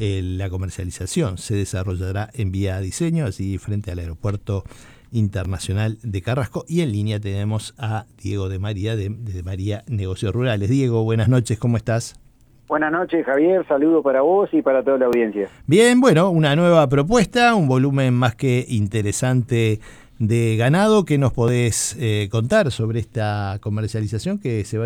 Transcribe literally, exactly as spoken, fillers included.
eh, la comercialización se desarrollará en vía diseño, así frente al Aeropuerto Internacional de Carrasco. Y en línea tenemos a Diego de María, de, de María Negocios Rurales. Diego, buenas noches, ¿cómo estás? Buenas noches, Javier, saludo para vos y para toda la audiencia. Bien, bueno, una nueva propuesta, un volumen más que interesante de ganado. ¿Qué nos podés eh, contar sobre esta comercialización que se va